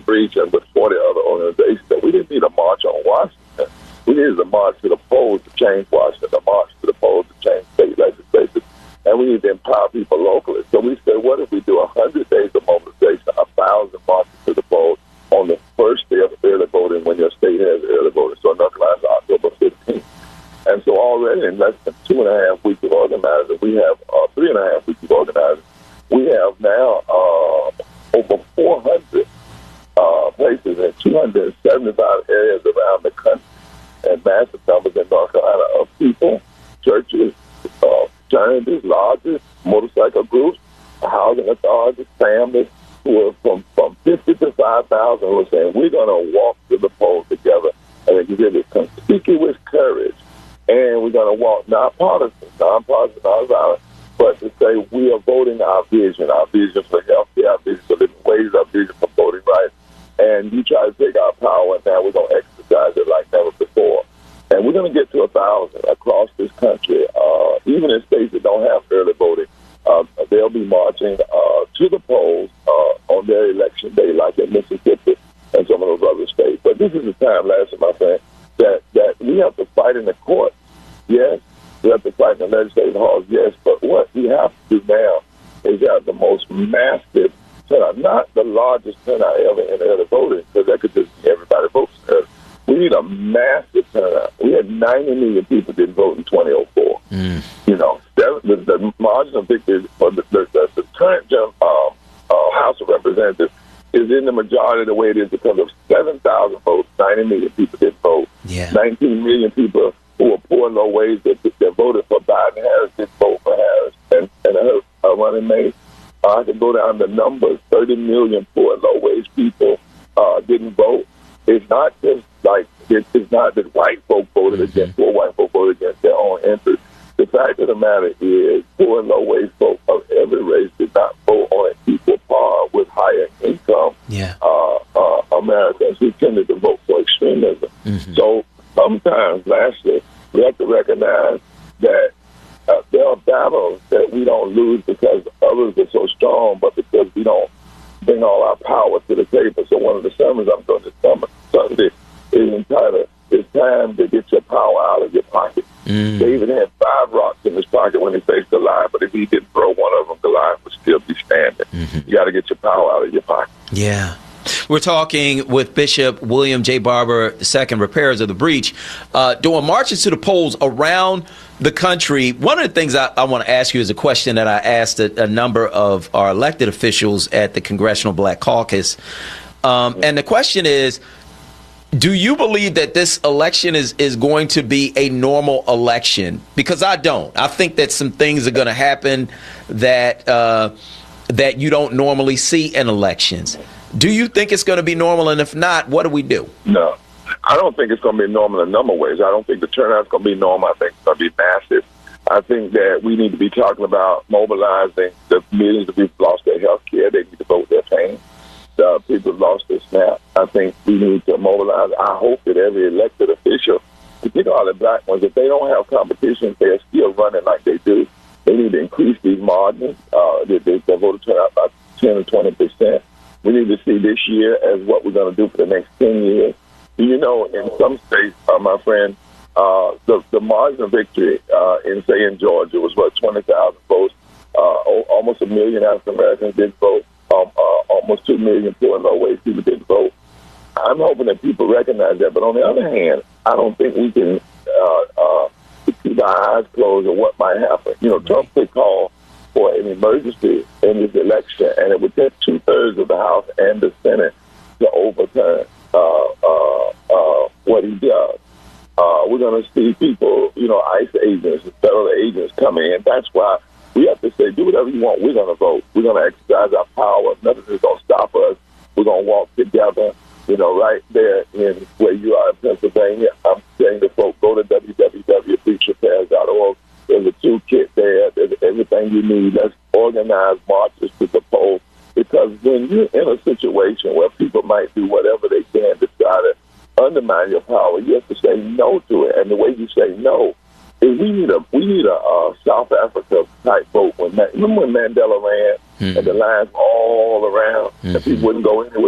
Breach and with 40 other organizations that we didn't need a march on Washington. We needed a march to the polls to change Washington, a march to the polls to change state legislatures, and we need to empower people locally. So we said, what if we do 100 days of mobilization, 1,000 marches to the polls on the first day of early voting when your state has early voting? So in North Carolina, October 15th. And so already in less than 2.5 weeks of organizing, we have 3.5 weeks of organizing, we have now over 400 places in 275 areas around the country, and massive numbers in North Carolina of people, churches, fraternities, lodges, motorcycle groups, housing authorities, families who are from 50 to 5,000 who are saying, we're going to walk to the polls together and exhibit conspicuous courage. And we're going to walk nonpartisan, nonviolent, but to say we are voting our vision for health care, our vision for living wages, our vision for voting rights. And you try to take our power, and now we're going to exercise it like never before. And we're going to get to 1,000 across this country. Even in states that don't have early voting, they'll be marching to the polls on their election day, like in Mississippi and some of those other states. But this is the time, last my friend, that we have to fight in the courts. Yes, we have to fight in the legislative halls. Yes, but what we have to do now is have the most massive turnout, not the largest turnout ever in early voting, because that could just be everybody votes early. We need a massive turnout. We had 90 million people didn't vote in 2004. You know, the margin of victory for the current House of Representatives is in the majority the way it is because of 7,000 votes. 90 million people didn't vote. Yeah. 19 million people who are poor and low wage that voted for Biden. Harris didn't vote for Harris and her running mate. I can go down the numbers. 30 million poor and low wage people didn't vote. It's not just like it's not that white folk voted against, poor white folk voted against their own interests. The fact of the matter is, poor and low wage folk of every race did not vote on an equal par with higher income Americans who tended to vote for extremism. So sometimes, lastly, we have to recognize that there are battles that we don't lose because others are so strong, but because we don't bring all our power to the table. So one of the sermons I'm doing this summer, Sunday, is entitled, "It's Time to Get Your Power Out of Your Pocket." David had 5 rocks in his pocket when he faced Goliath, but if he didn't throw one of them, Goliath would still be standing. You got to get your power out of your pocket. Yeah. We're talking with Bishop William J. Barber II, Repairers of the Breach, doing marches to the polls around the country. One of the things I want to ask you is a question that I asked a number of our elected officials at the Congressional Black Caucus. And the question is, do you believe that this election is going to be a normal election? Because I don't. I think that some things are going to happen that that you don't normally see in elections. Do you think it's going to be normal? And if not, what do we do? No, I don't think it's going to be normal in a number of ways. I don't think the turnout's going to be normal. I think it's going to be massive. I think that we need to be talking about mobilizing the millions of people who lost their health care. They need to vote their pain. People lost their SNAP. I think we need to mobilize. I hope that every elected official, particularly the black ones, if they don't have competition, they're still running like they do. They need to increase these margins. Their voter turnout by 10 or 20%. We need to see this year as what we're going to do for the next 10 years. You know, in some states, my friend, the margin of victory in Georgia was, 20,000 votes. Almost 1 million African Americans did vote. Almost 2 million poor and low wage people didn't vote. I'm hoping that people recognize that. But on the other hand, I don't think we can keep our eyes closed on what might happen. You know, Trump could call for an emergency in this election, and it would take 2/3 of the House and the Senate to overturn what he does. We're going to see people, ICE agents, federal agents come in. That's why we have to say, do whatever you want. We're going to vote. We're going to exercise our power. Nothing is going to stop us. We're going to walk together, right there in where you are in Pennsylvania. I'm saying to folks, go to www.breachrepairs.org. There's a toolkit there. There's everything you need. Let's organize marches to the polls. Because when you're in a situation where people might do whatever they can to try to undermine your power, you have to say no to it. And the way you say no is we need a South Africa type vote. Remember when Mandela ran and the lines all around and people wouldn't go anywhere?